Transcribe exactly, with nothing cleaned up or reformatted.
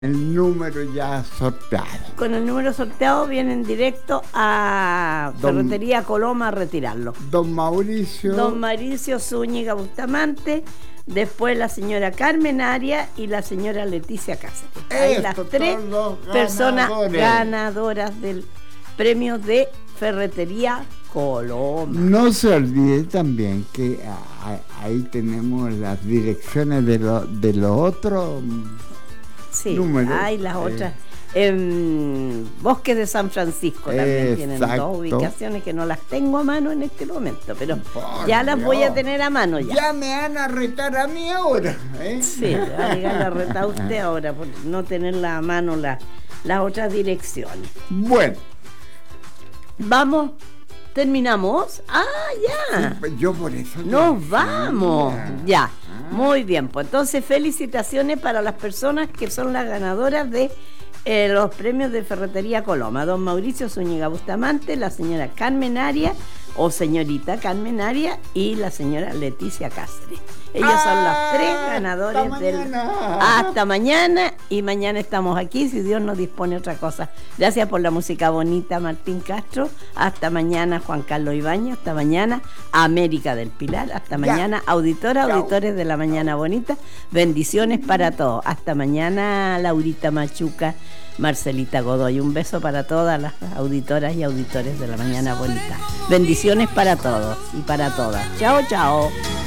El número ya sorteado. Con el número sorteado vienen directo a Don, Ferretería Coloma a retirarlo. Don Mauricio. Don Mauricio Zúñiga Bustamante, después la señora Carmen Arias y la señora Leticia Cáceres. Ahí Esto, las tres personas ganadoras del premio de Ferretería Coloma. No se olvide también que ahí tenemos las direcciones de los de los otros. Sí, números. hay las otras. Eh. En Bosques de San Francisco también Exacto. tienen dos ubicaciones que no las tengo a mano en este momento, pero Por ya las Dios. voy a tener a mano ya. Ya me van a retar a mí ahora. ¿eh? Sí, va a llegar a retar a usted ahora por no tenerla a mano la, las otras direcciones. Bueno. Vamos, terminamos. Ah, ya. Sí, yo por eso. Nos vamos. Ya. Ah. Muy bien, pues entonces felicitaciones para las personas que son las ganadoras de eh, los premios de Ferretería Coloma. Don Mauricio Zúñiga Bustamante, la señora Carmen Arias, o señorita Carmen Arias, y la señora Leticia Cáceres. Ellos ah, son los tres ganadores hasta del... Mañana. Hasta mañana, y mañana estamos aquí, si Dios nos dispone otra cosa. Gracias por la música bonita, Martín Castro. Hasta mañana, Juan Carlos Ibáñez. Hasta mañana, América del Pilar. Hasta mañana, ya. Auditora, Chao. Auditores de la Mañana Bonita. Bendiciones para todos. Hasta mañana, Laurita Machuca, Marcelita Godoy. Un beso para todas las auditoras y auditores de la Mañana Bonita. Bendiciones para todos y para todas. Chao, chao.